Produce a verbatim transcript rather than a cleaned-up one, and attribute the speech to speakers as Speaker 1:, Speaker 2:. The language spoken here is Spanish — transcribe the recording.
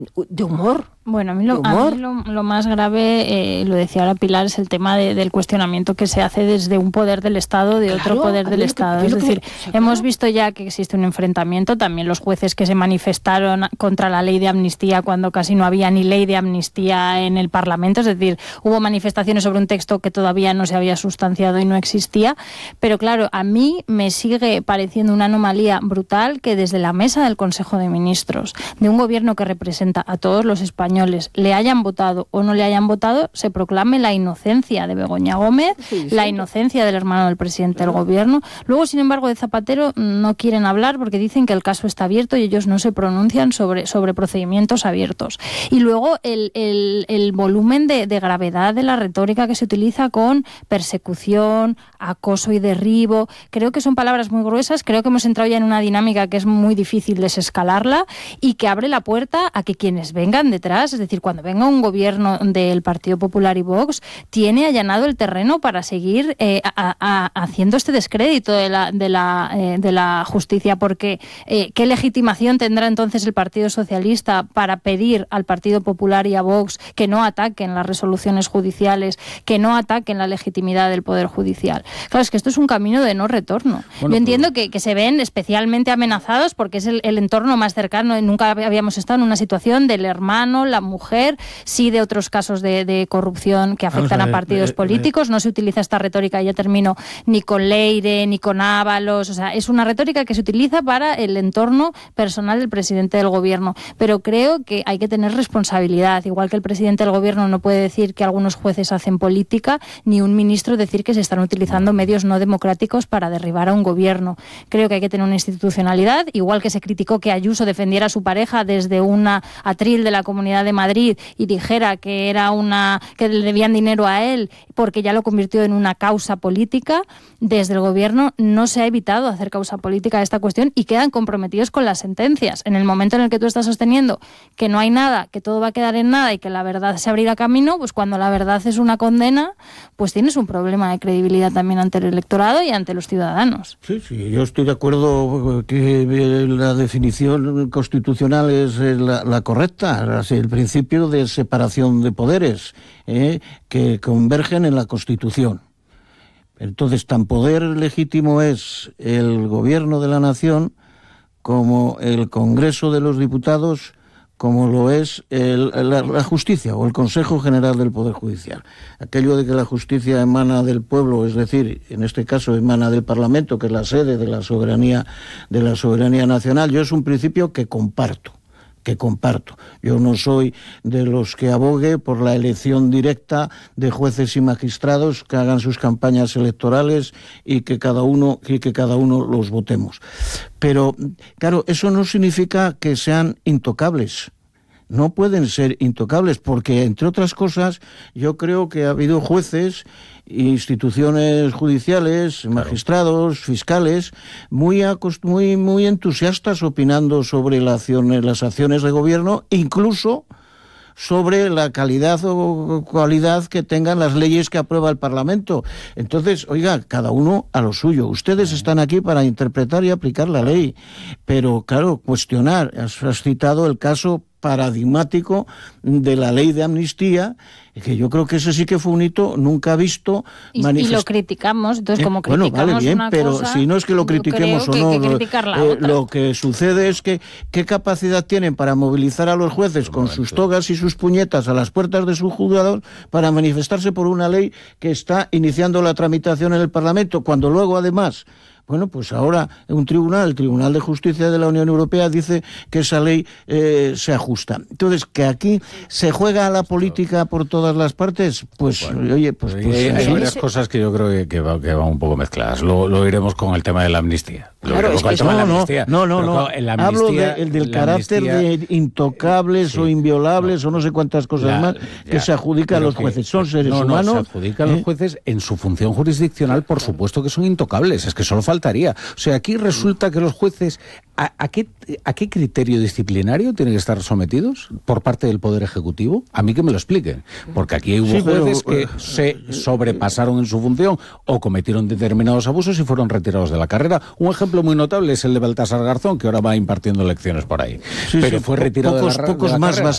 Speaker 1: de humor.
Speaker 2: Bueno, a mí lo, a mí lo, lo más grave, eh, lo decía ahora Pilar, es el tema de, del cuestionamiento que se hace desde un poder del Estado, de claro, otro poder del Estado. Que, es decir, que, o sea, hemos claro. visto ya que existe un enfrentamiento, también los jueces que se manifestaron contra la ley de amnistía cuando casi no había ni ley de amnistía en el Parlamento, es decir, hubo manifestaciones sobre un texto que todavía no se había sustanciado y no existía, pero claro, a mí me sigue pareciendo una anomalía brutal que desde la mesa del Consejo de Ministros, de un gobierno que representa a todos los españoles, le hayan votado o no le hayan votado, se proclame la inocencia de Begoña Gómez, sí, sí. la inocencia del hermano del presidente claro. del gobierno. Luego, sin embargo, de Zapatero no quieren hablar porque dicen que el caso está abierto y ellos no se pronuncian sobre, sobre procedimientos abiertos. Y luego el, el, el volumen de, de gravedad de la retórica que se utiliza con persecución, acoso y derribo. Creo que son palabras muy gruesas, creo que hemos entrado ya en una dinámica que es muy difícil desescalarla y que abre la puerta a que quienes vengan detrás, es decir, cuando venga un gobierno del Partido Popular y Vox, tiene allanado el terreno para seguir eh, a, a, haciendo este descrédito de la, de la, eh, de la justicia, porque eh, ¿qué legitimación tendrá entonces el Partido Socialista para pedir al Partido Popular y a Vox que no ataquen las resoluciones judiciales, que no ataquen la legitimidad del Poder Judicial? Claro, es que esto es un camino de no retorno. Bueno, Yo entiendo pero... que, que se ven especialmente amenazados porque es el, el entorno más cercano, nunca habíamos estado en una situación del hermano, la mujer, sí de otros casos de, de corrupción que afectan a, ver, a partidos eh, políticos, no se utiliza esta retórica, ya termino, ni con Leire, ni con Ábalos, o sea, es una retórica que se utiliza para el entorno personal del presidente del gobierno, pero creo que hay que tener responsabilidad, igual que el presidente del gobierno no puede decir que algunos jueces hacen política, ni un ministro decir que se están utilizando medios no democráticos para derribar a un gobierno. Creo que hay que tener una institucionalidad, igual que se criticó que Ayuso defendiera a su pareja desde una atril de la Comunidad de Madrid y dijera que era una que le debían dinero a él porque ya lo convirtió en una causa política. Desde el gobierno no se ha evitado hacer causa política a esta cuestión y quedan comprometidos con las sentencias. En el momento en el que tú estás sosteniendo que no hay nada, que todo va a quedar en nada y que la verdad se abrirá camino, pues cuando la verdad es una condena, pues tienes un problema de credibilidad también ante el electorado y ante los ciudadanos.
Speaker 3: Sí, sí, yo estoy de acuerdo que la definición constitucional es la, la correcta, así, el principio de separación de poderes eh, que convergen en la Constitución. Entonces, tan poder legítimo es el gobierno de la nación como el Congreso de los Diputados, como lo es el, la, la justicia o el Consejo General del Poder Judicial. Aquello de que la justicia emana del pueblo, es decir, en este caso emana del Parlamento, que es la sede de la soberanía, de la soberanía nacional, yo es un principio que comparto. que comparto. Yo no soy de los que abogue por la elección directa de jueces y magistrados que hagan sus campañas electorales y que cada uno, y que cada uno los votemos. Pero, claro, eso no significa que sean intocables. No pueden ser intocables porque, entre otras cosas, yo creo que ha habido jueces, instituciones judiciales, magistrados, claro. fiscales, muy, muy, muy entusiastas opinando sobre la acción, las acciones de gobierno, incluso sobre la calidad o cualidad que tengan las leyes que aprueba el Parlamento. Entonces, oiga, cada uno a lo suyo. Ustedes están aquí para interpretar y aplicar la ley, pero, claro, cuestionar. Has, has citado el caso paradigmático de la ley de amnistía, que yo creo que ese sí que fue un hito nunca visto.
Speaker 2: Y, manifest... y lo criticamos, entonces como
Speaker 3: eh, criticamos bueno, vale, bien,
Speaker 2: una
Speaker 3: pero
Speaker 2: cosa,
Speaker 3: si no es que lo critiquemos o
Speaker 2: que,
Speaker 3: no,
Speaker 2: que criticar la
Speaker 3: eh,
Speaker 2: otra.
Speaker 3: Lo que sucede es que qué capacidad tienen para movilizar a los jueces con sus togas y sus puñetas a las puertas de sus juzgados para manifestarse por una ley que está iniciando la tramitación en el Parlamento, cuando luego además... Bueno, pues ahora un tribunal, el Tribunal de Justicia de la Unión Europea, dice que esa ley eh, se ajusta. Entonces, que aquí se juega a la política por todas las partes, pues, bueno, oye, pues... pues
Speaker 4: hay, hay
Speaker 3: sí.
Speaker 4: varias cosas que yo creo que, que, va, que van un poco mezcladas. Lo, lo iremos con el tema de la amnistía. Lo
Speaker 3: Claro, es que no, no, no, no, no.
Speaker 4: Amnistía,
Speaker 3: hablo de, el del carácter amnistía, de intocables sí, o inviolables no, o no sé cuántas cosas la, más que ya, se adjudica a los que, jueces. Son seres
Speaker 4: no,
Speaker 3: humanos.
Speaker 4: No, se adjudica a los jueces en su función jurisdiccional, por supuesto que son intocables. Es que solo faltaría. O sea, aquí resulta que los jueces, ¿a, a, qué, ¿a qué criterio disciplinario tienen que estar sometidos por parte del Poder Ejecutivo? A mí que me lo expliquen. Porque aquí hubo sí, jueces pero, que se sobrepasaron en su función o cometieron determinados abusos y fueron retirados de la carrera. Un ejemplo muy notable es el de Baltasar Garzón, que ahora va impartiendo lecciones por ahí. Sí, pero sí, fue retirado
Speaker 3: pocos,
Speaker 4: de la,
Speaker 3: pocos
Speaker 4: de la
Speaker 3: más
Speaker 4: carrera.